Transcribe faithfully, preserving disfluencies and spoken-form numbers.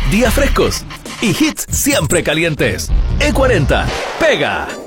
días frescos y hits siempre calientes. E cuarenta, pega.